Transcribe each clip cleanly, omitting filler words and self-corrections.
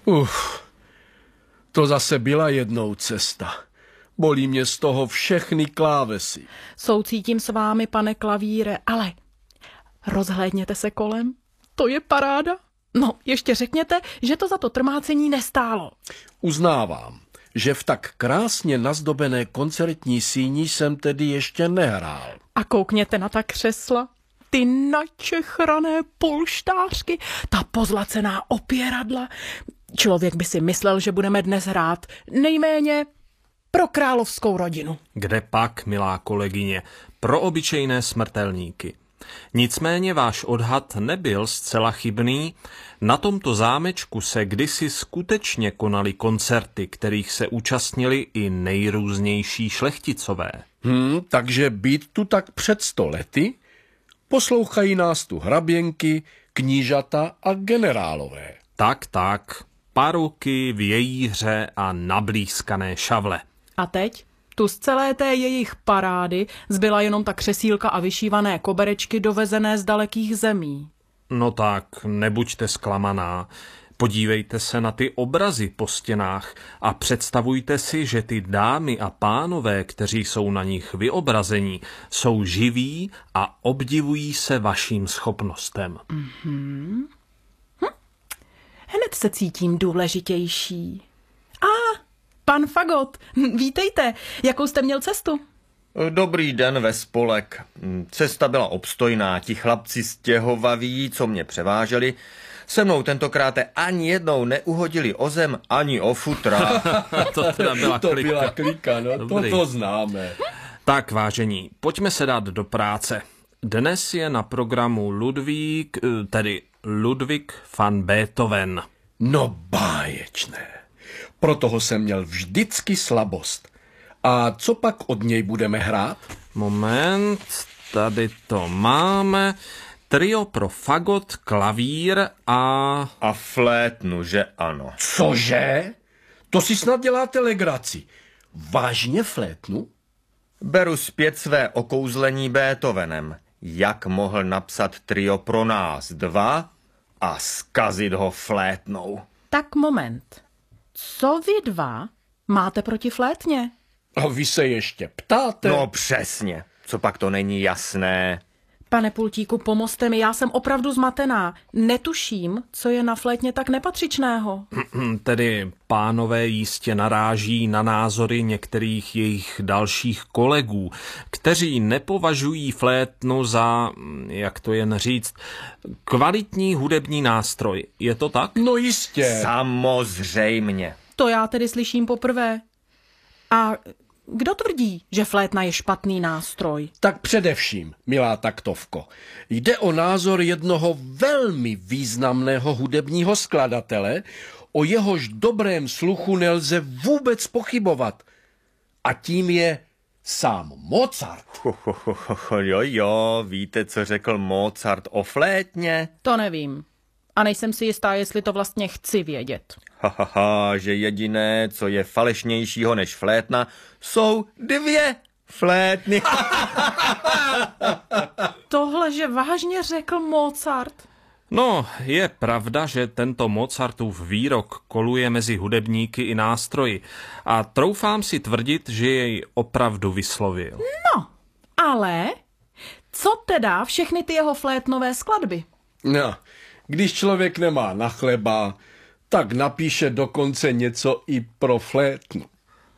To zase byla jednou cesta. Bolí mě z toho všechny klávesy. Soucítím s vámi, pane Klavíre, ale rozhlédněte se kolem. To je paráda. No, ještě řekněte, že to za to trmácení nestálo. Uznávám, že v tak krásně nazdobené koncertní síni jsem tedy ještě nehrál. A koukněte na ta křesla, ty načechrané polštářky, ta pozlacená opěradla. Člověk by si myslel, že budeme dnes hrát nejméně pro královskou rodinu. Kde pak, milá kolegyně, pro obyčejné smrtelníky. Nicméně váš odhad nebyl zcela chybný. Na tomto zámečku se kdysi skutečně konaly koncerty, kterých se účastnili i nejrůznější šlechticové. Takže být tu tak před 100 lety, poslouchají nás tu hraběnky, knížata a generálové. Tak, paruky, vějíře a nablízkané šavle. A teď? Tu z celé té jejich parády zbyla jenom ta křesílka a vyšívané koberečky dovezené z dalekých zemí. No tak, nebuďte zklamaná. Podívejte se na ty obrazy po stěnách a představujte si, že ty dámy a pánové, kteří jsou na nich vyobrazení, jsou živí a obdivují se vaším schopnostem. Hned se cítím důležitější. Pan Fagot, vítejte. Jakou jste měl cestu? Dobrý den ve spolek. Cesta byla obstojná, ti chlapci stěhovaví, co mě převáželi, se mnou tentokrát ani jednou neuhodili o zem, ani o futra. To teda byla To klika. byla klika, no to známe. Tak, vážení, pojďme se dát do práce. Dnes je na programu Ludwig van Beethoven. No báječné. Pro toho jsem měl vždycky slabost. A co pak od něj budeme hrát? Moment, tady to máme. Trio pro fagot, klavír A flétnu, že ano. Cože? To si snad děláte legraci. Vážně flétnu? Beru zpět své okouzlení Beethovenem. Jak mohl napsat trio pro nás 2 a zkazit ho flétnou? Tak moment. Co vy 2 máte proti flétně? A vy se ještě ptáte? No přesně. Co pak to není jasné? Pane Pultíku, pomozte mi, já jsem opravdu zmatená. Netuším, co je na flétně tak nepatřičného. Tedy pánové jistě naráží na názory některých jejich dalších kolegů, kteří nepovažují flétnu za, jak to jen říct, kvalitní hudební nástroj. Je to tak? No jistě. Samozřejmě. To já tedy slyším poprvé. A kdo tvrdí, že flétna je špatný nástroj? Tak především, milá taktovko, jde o názor jednoho velmi významného hudebního skladatele, o jehož dobrém sluchu nelze vůbec pochybovat. A tím je sám Mozart. Jo, víte, co řekl Mozart o flétně? To nevím. A nejsem si jistá, jestli to vlastně chci vědět. Že jediné, co je falešnějšího než flétna, jsou 2 flétny. Tohle, že vážně řekl Mozart. No, je pravda, že tento Mozartův výrok koluje mezi hudebníky i nástroji a troufám si tvrdit, že jej opravdu vyslovil. No, ale co teda všechny ty jeho flétnové skladby? No, když člověk nemá na chleba, tak napíše dokonce něco i pro flétnu.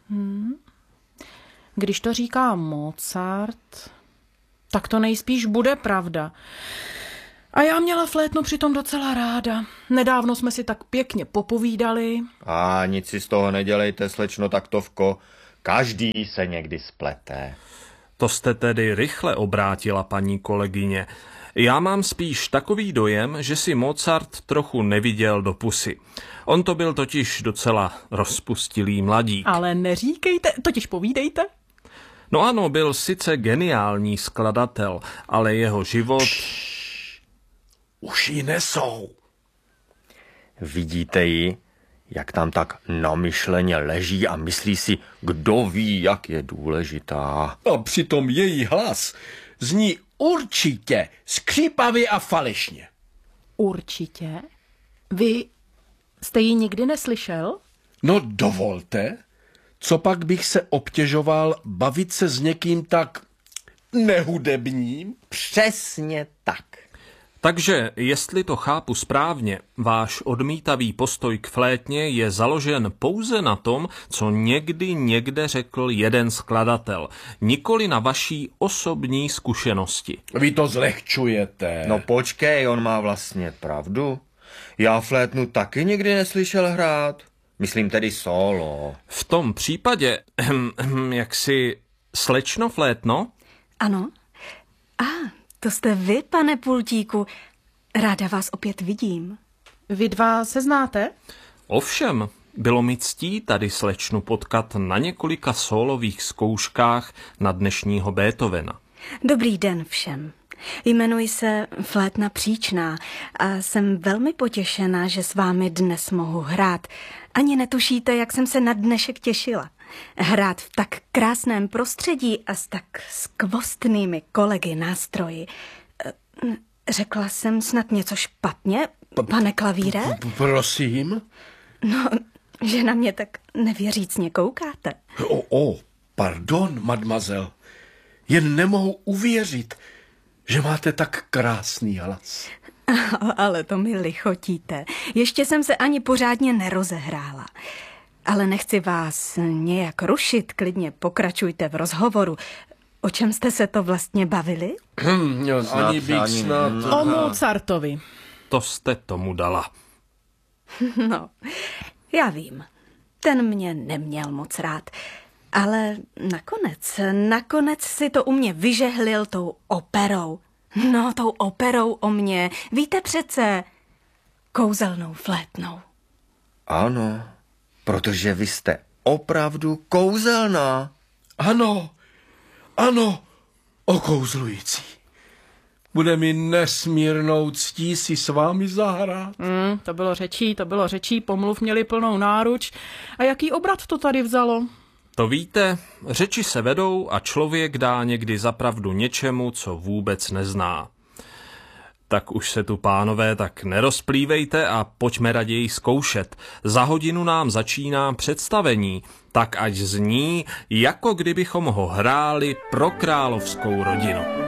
Když to říká Mozart, tak to nejspíš bude pravda. A já měla flétnu přitom docela ráda. Nedávno jsme si tak pěkně popovídali. A nic si z toho nedělejte, slečno taktovko. Každý se někdy splete. To jste tedy rychle obrátila, paní kolegyně. Já mám spíš takový dojem, že si Mozart trochu neviděl do pusy. On to byl totiž docela rozpustilý mladík. Ale neříkejte, totiž povídejte. No ano, byl sice geniální skladatel, ale jeho život... Už ji nesou. Vidíte ji, jak tam tak namyšleně leží a myslí si, kdo ví, jak je důležitá. A přitom její hlas zní určitě skřípavě a falešně. Určitě. Vy Jste ji nikdy neslyšel? No dovolte, co pak bych se obtěžoval bavit se s někým tak nehudebním? Přesně tak. Takže, jestli to chápu správně, váš odmítavý postoj k flétně je založen pouze na tom, co někdy někde řekl jeden skladatel, nikoli na vaší osobní zkušenosti. Vy to zlehčujete. No počkej, on má vlastně pravdu. Já flétnu taky nikdy neslyšel hrát. Myslím tedy solo. V tom případě, jaksi slečno flétno? Ano. To jste vy, pane Pultíku. Ráda vás opět vidím. Vy dva se znáte? Ovšem, bylo mi ctí tady slečnu potkat na několika sólových zkouškách na dnešního Beethovena. Dobrý den všem. Jmenuji se Flétna Příčná a jsem velmi potěšená, že s vámi dnes mohu hrát. Ani netušíte, jak jsem se na dnešek těšila. Hrát v tak krásném prostředí a s tak skvostnými kolegy nástroji. Řekla jsem snad něco špatně, pane klavíre? Prosím? No, že na mě tak nevěřícně koukáte. Pardon, mademoiselle. Jen nemohu uvěřit, že máte tak krásný hlas. Ale to mi lichotíte. Ještě jsem se ani pořádně nerozehrála. Ale nechci vás nějak rušit, klidně pokračujte v rozhovoru. O čem jste se to vlastně bavili? Ani bych snad... O Mozartovi. To jste tomu dala. No, já vím. Ten mě neměl moc rád. Ale nakonec si to u mě vyžehlil tou operou. No, tou operou o mě. Víte přece, kouzelnou flétnou. Ano, protože vy jste opravdu kouzelná. Ano, okouzlující. Bude mi nesmírnou ctí si s vámi zahrát. To bylo řečí, pomluv měli plnou náruč. A jaký obrat to tady vzalo? To víte, řeči se vedou a člověk dá někdy zapravdu něčemu, co vůbec nezná. Tak už se tu, pánové, tak nerozplývejte a pojďme raději zkoušet. Za hodinu nám začíná představení, tak ať zní, jako kdybychom ho hráli pro královskou rodinu.